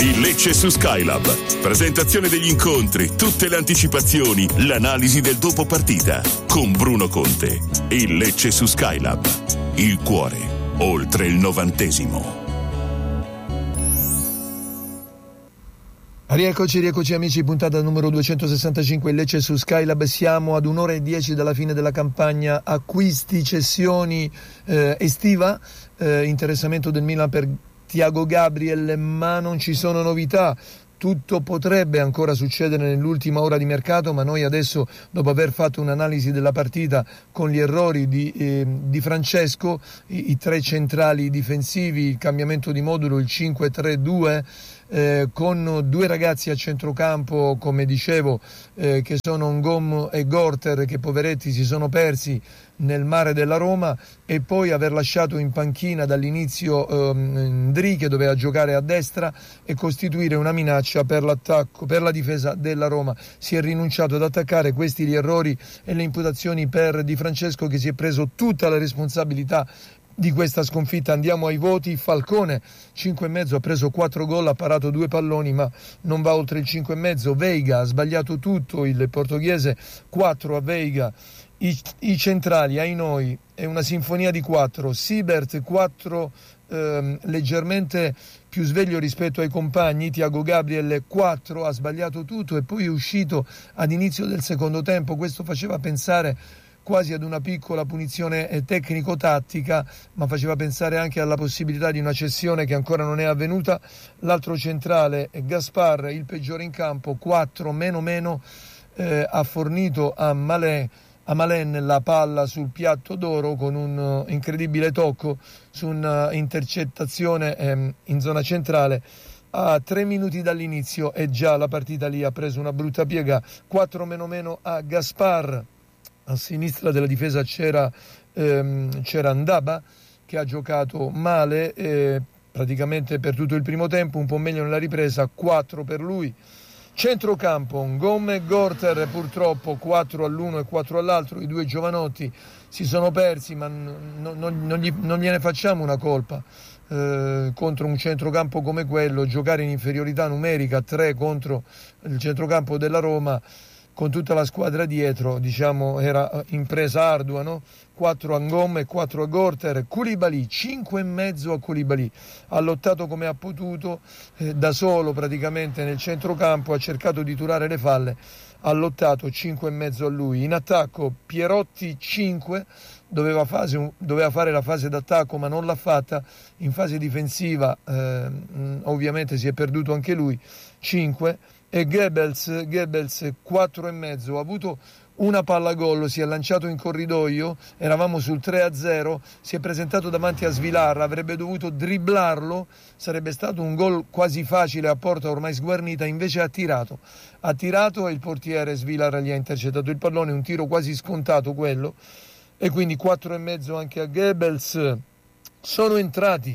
Il Lecce su Skylab. Presentazione degli incontri, tutte le anticipazioni, l'analisi del dopo partita. Con Bruno Conte. Il Lecce su Skylab. Il cuore, oltre il 90°. Rieccoci amici, puntata numero 265, il Lecce su Skylab. Siamo ad 1:10 dalla fine della campagna acquisti, cessioni estiva, interessamento del Milan per Thiago Gabriel, ma non ci sono novità. Tutto potrebbe ancora succedere nell'ultima ora di mercato, ma noi adesso, dopo aver fatto un'analisi della partita con gli errori di Francesco, i tre centrali difensivi, il cambiamento di modulo, il 5-3-2, con due ragazzi a centrocampo, come dicevo, che sono Ngom e Gorter, che poveretti si sono persi nel mare della Roma, e poi aver lasciato in panchina dall'inizio Ndri, che doveva giocare a destra e costituire una minaccia per l'attacco, per la difesa della Roma. Si è rinunciato ad attaccare, questi gli errori e le imputazioni per Di Francesco, che si è preso tutta la responsabilità di questa sconfitta. Andiamo ai voti. Falcone 5,5, ha preso 4 gol, ha parato 2 palloni, ma non va oltre il 5,5. Veiga ha sbagliato tutto, il portoghese, 4 a Veiga. I centrali, ai noi, è una sinfonia di 4. Siebert 4, leggermente più sveglio rispetto ai compagni. Thiago Gabriel 4, ha sbagliato tutto e poi è uscito ad inizio del secondo tempo. Questo faceva pensare quasi ad una piccola punizione tecnico-tattica, ma faceva pensare anche alla possibilità di una cessione che ancora non è avvenuta. L'altro centrale, Gaspar, il peggiore in campo, 4 meno, ha fornito a Malen la palla sul piatto d'oro con un incredibile tocco su un'intercettazione in zona centrale. A 3 minuti dall'inizio e già la partita lì ha preso una brutta piega. 4 meno a Gaspar. A sinistra della difesa c'era Ndaba, che ha giocato male praticamente per tutto il primo tempo, un po' meglio nella ripresa. 4 per lui. Centrocampo, Ngom e Gorter, purtroppo 4 all'uno e 4 all'altro. I due giovanotti si sono persi, ma non gliene facciamo una colpa. Contro un centrocampo come quello, giocare in inferiorità numerica 3 contro il centrocampo della Roma, con tutta la squadra dietro, diciamo, era impresa ardua, no? 4 a Ngom e 4 a Gorter. Koulibaly, 5,5 a Koulibaly, ha lottato come ha potuto, da solo praticamente nel centrocampo, ha cercato di turare le falle, ha lottato, 5,5 a lui. In attacco Pierotti 5, doveva fare la fase d'attacco ma non l'ha fatta. In fase difensiva ovviamente si è perduto anche lui, 5. E Goebbels 4,5, ha avuto una palla gol, si è lanciato in corridoio, eravamo sul 3-0, si è presentato davanti a Svilar, avrebbe dovuto dribblarlo, sarebbe stato un gol quasi facile a porta ormai sguarnita, invece ha tirato e il portiere Svilar gli ha intercettato il pallone, un tiro quasi scontato quello, e quindi 4,5 anche a Goebbels. Sono entrati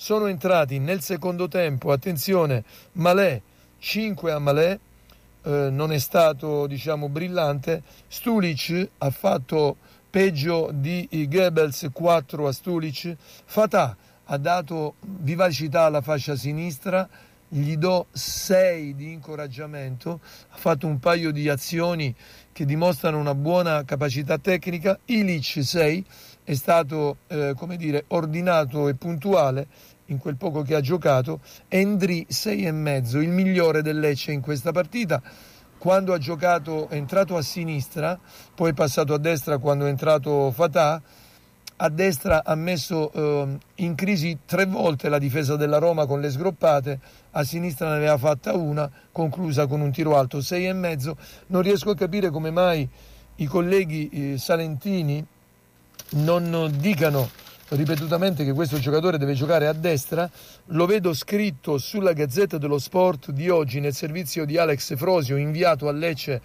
nel secondo tempo, attenzione, Malé, 5 a Malé, non è stato, diciamo, brillante. Stulic ha fatto peggio di Goebbels, 4 a Stulic. Fatah ha dato vivacità alla fascia sinistra, gli do 6 di incoraggiamento, ha fatto un paio di azioni che dimostrano una buona capacità tecnica. Ilic 6, è stato ordinato e puntuale in quel poco che ha giocato. Ndri 6,5, il migliore del Lecce in questa partita. Quando ha giocato è entrato a sinistra, poi è passato a destra quando è entrato Fatah. A destra ha messo in crisi 3 volte la difesa della Roma con le sgroppate, a sinistra ne aveva fatta una, conclusa con un tiro alto, 6,5. Non riesco a capire come mai i colleghi salentini non dicano ripetutamente che questo giocatore deve giocare a destra. Lo vedo scritto sulla Gazzetta dello Sport di oggi, nel servizio di Alex Frosio, inviato a Lecce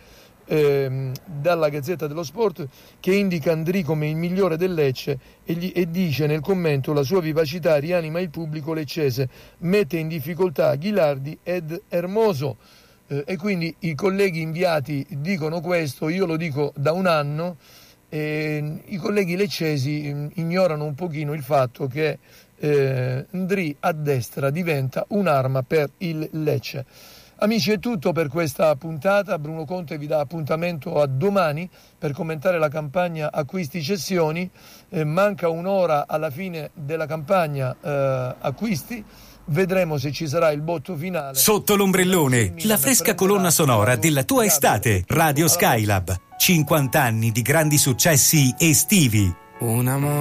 dalla Gazzetta dello Sport, che indica Ndri come il migliore del Lecce e dice nel commento: la sua vivacità rianima il pubblico leccese, mette in difficoltà Ghilardi ed Hermoso. E quindi i colleghi inviati dicono questo, io lo dico da un anno. I colleghi leccesi ignorano un pochino il fatto che Ndri a destra diventa un'arma per il Lecce. Amici, è tutto per questa puntata. Bruno Conte vi dà appuntamento a domani per commentare la campagna acquisti-cessioni. Manca un'ora alla fine della campagna acquisti. Vedremo se ci sarà il botto finale. Sotto l'ombrellone, la fresca colonna sonora della tua estate. Radio Skylab, 50 anni di grandi successi estivi.